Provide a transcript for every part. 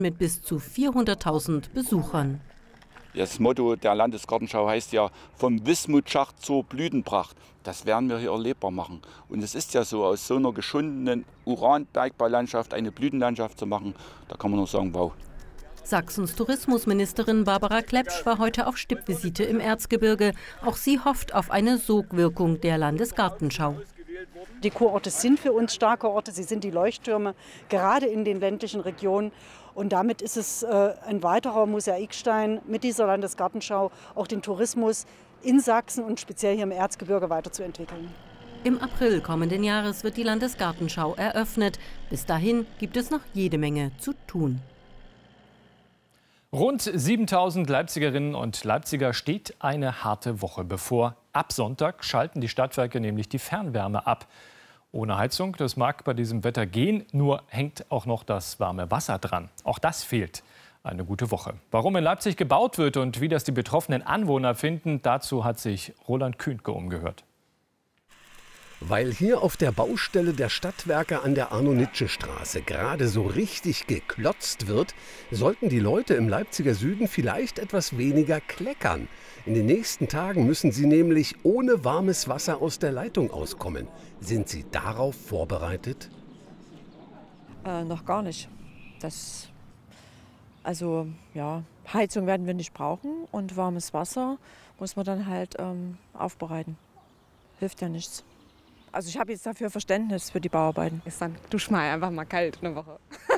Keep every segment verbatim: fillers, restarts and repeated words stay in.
mit bis zu vierhunderttausend Besuchern. Das Motto der Landesgartenschau heißt ja vom Wismutschacht zur Blütenpracht. Das werden wir hier erlebbar machen. Und es ist ja so, aus so einer geschundenen Uranbergbaulandschaft eine Blütenlandschaft zu machen, da kann man nur sagen, wow. Sachsens Tourismusministerin Barbara Klepsch war heute auf Stippvisite im Erzgebirge. Auch sie hofft auf eine Sogwirkung der Landesgartenschau. Die Kurorte sind für uns starke Orte, sie sind die Leuchttürme, gerade in den ländlichen Regionen. Und damit ist es äh, ein weiterer Mosaikstein mit dieser Landesgartenschau, auch den Tourismus in Sachsen und speziell hier im Erzgebirge weiterzuentwickeln. Im April kommenden Jahres wird die Landesgartenschau eröffnet. Bis dahin gibt es noch jede Menge zu tun. Rund siebentausend Leipzigerinnen und Leipziger steht eine harte Woche bevor. Ab Sonntag schalten die Stadtwerke nämlich die Fernwärme ab. Ohne Heizung, das mag bei diesem Wetter gehen, nur hängt auch noch das warme Wasser dran. Auch das fehlt. Eine gute Woche. Warum in Leipzig gebaut wird und wie das die betroffenen Anwohner finden, dazu hat sich Roland Kühnke umgehört. Weil hier auf der Baustelle der Stadtwerke an der Arno-Nitsche-Straße gerade so richtig geklotzt wird, sollten die Leute im Leipziger Süden vielleicht etwas weniger kleckern. In den nächsten Tagen müssen sie nämlich ohne warmes Wasser aus der Leitung auskommen. Sind Sie darauf vorbereitet? Äh, noch gar nicht. Das, also ja, Heizung werden wir nicht brauchen und warmes Wasser muss man dann halt ähm, aufbereiten. Hilft ja nichts. Also ich habe jetzt dafür Verständnis für die Bauarbeiten. Ist dann dusch mal einfach mal kalt eine Woche.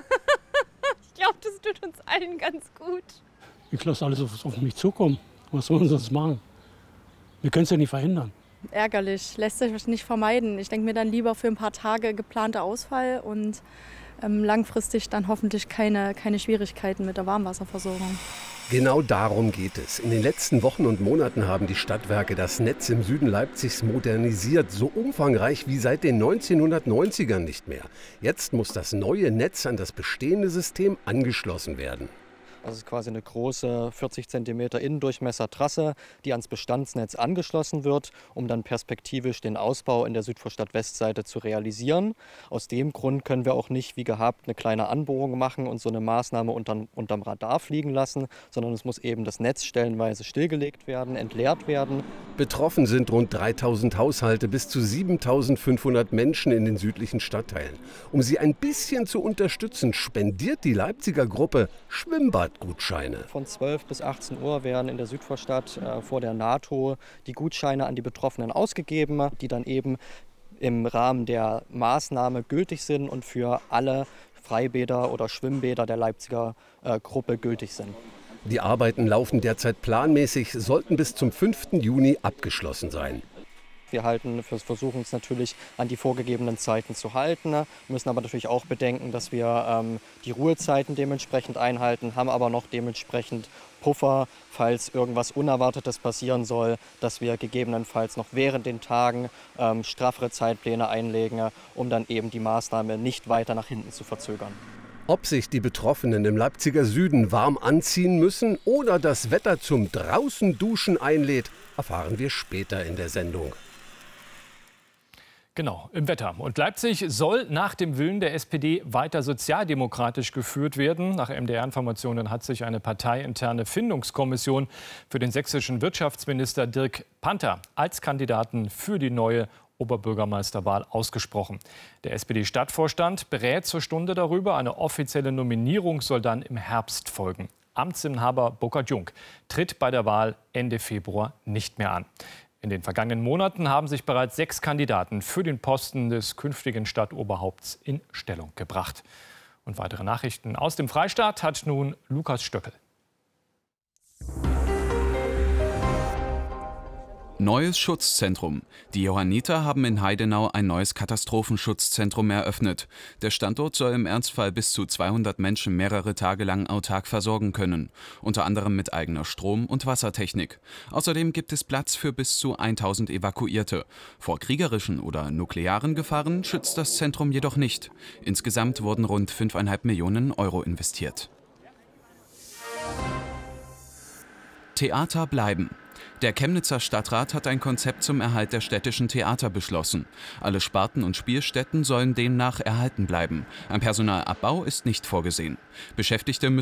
Ich glaube, das tut uns allen ganz gut. Ich lasse alles auf, auf mich zukommen. Was sollen wir sonst machen? Wir können es ja nicht verhindern. Ärgerlich, lässt sich nicht vermeiden. Ich denke mir dann lieber für ein paar Tage geplanter Ausfall und ähm, langfristig dann hoffentlich keine, keine Schwierigkeiten mit der Warmwasserversorgung. Genau darum geht es. In den letzten Wochen und Monaten haben die Stadtwerke das Netz im Süden Leipzigs modernisiert, so umfangreich wie seit den neunzehnhundertneunzigern nicht mehr. Jetzt muss das neue Netz an das bestehende System angeschlossen werden. Das ist quasi eine große vierzig Zentimeter Innendurchmesser Trasse, die ans Bestandsnetz angeschlossen wird, um dann perspektivisch den Ausbau in der Südvorstadt-Westseite zu realisieren. Aus dem Grund können wir auch nicht, wie gehabt, eine kleine Anbohrung machen und so eine Maßnahme unterm, unterm Radar fliegen lassen, sondern es muss eben das Netz stellenweise stillgelegt werden, entleert werden. Betroffen sind rund dreitausend Haushalte, bis zu siebentausendfünfhundert Menschen in den südlichen Stadtteilen. Um sie ein bisschen zu unterstützen, spendiert die Leipziger Gruppe Schwimmbadgutscheine. Von zwölf bis achtzehn Uhr werden in der Südvorstadt äh, vor der NATO die Gutscheine an die Betroffenen ausgegeben, die dann eben im Rahmen der Maßnahme gültig sind und für alle Freibäder oder Schwimmbäder der Leipziger äh, Gruppe gültig sind. Die Arbeiten laufen derzeit planmäßig, sollten bis zum fünften Juni abgeschlossen sein. Wir halten, wir versuchen uns natürlich an die vorgegebenen Zeiten zu halten, müssen aber natürlich auch bedenken, dass wir ähm, die Ruhezeiten dementsprechend einhalten, haben aber noch dementsprechend Puffer, falls irgendwas Unerwartetes passieren soll, dass wir gegebenenfalls noch während den Tagen ähm, straffere Zeitpläne einlegen, um dann eben die Maßnahme nicht weiter nach hinten zu verzögern. Ob sich die Betroffenen im Leipziger Süden warm anziehen müssen oder das Wetter zum Draußenduschen einlädt, erfahren wir später in der Sendung. Genau, im Wetter. Und Leipzig soll nach dem Willen der S P D weiter sozialdemokratisch geführt werden. Nach M D R-Informationen hat sich eine parteiinterne Findungskommission für den sächsischen Wirtschaftsminister Dirk Panther als Kandidaten für die neue Oberbürgermeisterwahl ausgesprochen. Der S P D-Stadtvorstand berät zur Stunde darüber. Eine offizielle Nominierung soll dann im Herbst folgen. Amtsinhaber Burkhard Jung tritt bei der Wahl Ende Februar nicht mehr an. In den vergangenen Monaten haben sich bereits sechs Kandidaten für den Posten des künftigen Stadtoberhaupts in Stellung gebracht. Und weitere Nachrichten aus dem Freistaat hat nun Lukas Stöckel. Neues Schutzzentrum. Die Johanniter haben in Heidenau ein neues Katastrophenschutzzentrum eröffnet. Der Standort soll im Ernstfall bis zu zweihundert Menschen mehrere Tage lang autark versorgen können. Unter anderem mit eigener Strom- und Wassertechnik. Außerdem gibt es Platz für bis zu tausend Evakuierte. Vor kriegerischen oder nuklearen Gefahren schützt das Zentrum jedoch nicht. Insgesamt wurden rund fünf Komma fünf Millionen Euro investiert. Theater bleiben. Der Chemnitzer Stadtrat hat ein Konzept zum Erhalt der städtischen Theater beschlossen. Alle Sparten und Spielstätten sollen demnach erhalten bleiben. Ein Personalabbau ist nicht vorgesehen. Beschäftigte